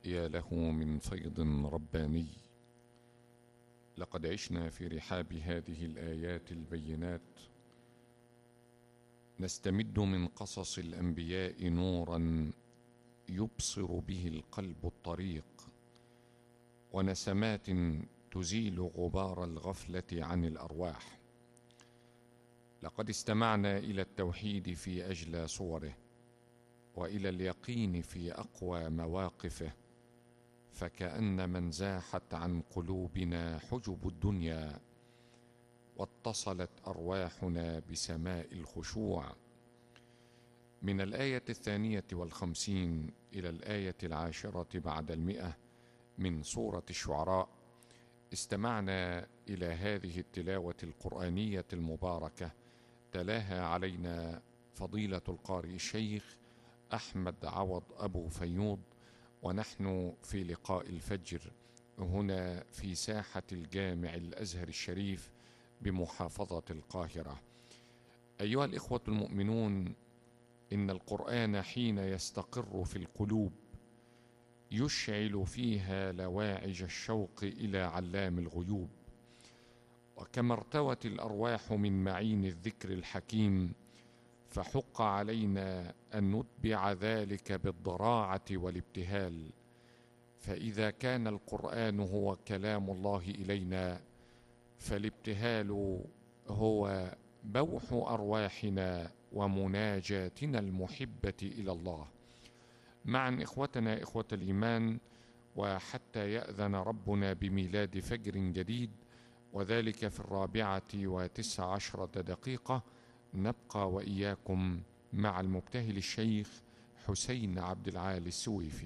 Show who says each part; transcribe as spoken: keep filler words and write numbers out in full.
Speaker 1: يا له من فيض رباني. لقد عشنا في رحاب هذه الآيات البينات نستمد من قصص الأنبياء نورا يبصر به القلب الطريق، ونسمات تزيل غبار الغفلة عن الأرواح. لقد استمعنا إلى التوحيد في أجلى صوره، وإلى اليقين في أقوى مواقفه، فكأن من زاحت عن قلوبنا حجب الدنيا واتصلت أرواحنا بسماء الخشوع. من الآية الثانية والخمسين إلى الآية العاشرة بعد المئة من سورة الشعراء استمعنا إلى هذه التلاوة القرآنية المباركة، تلاها علينا فضيلة القارئ الشيخ أحمد عوض أبو فيوض، ونحن في لقاء الفجر هنا في ساحة الجامع الأزهر الشريف بمحافظة القاهرة. أيها الإخوة المؤمنون، إن القرآن حين يستقر في القلوب يشعل فيها لواعج الشوق إلى علام الغيوب، وكما ارتوت الأرواح من معين الذكر الحكيم، فحق علينا أن نتبع ذلك بالضراعة والابتهال. فإذا كان القرآن هو كلام الله إلينا، فالابتهال هو بوح أرواحنا ومناجاتنا المحبة إلى الله. معا إخوتنا إخوة الإيمان، وحتى يأذن ربنا بميلاد فجر جديد، وذلك في الرابعة وتسع عشرة دقيقة، نبقى وإياكم مع المبتهل الشيخ حسين عبد العالي السويفي.